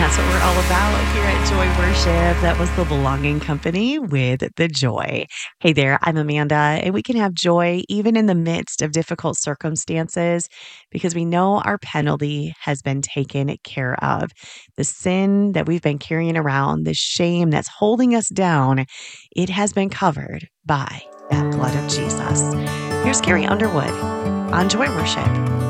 that's what we're all about here at Joy Worship. That was the Belonging Company with The Joy. Hey there, I'm Amanda, and we can have joy even in the midst of difficult circumstances because we know our penalty has been taken care of. The sin that we've been carrying around, the shame that's holding us down, it has been covered by that blood of Jesus. Here's Carrie Underwood on Joy Worship.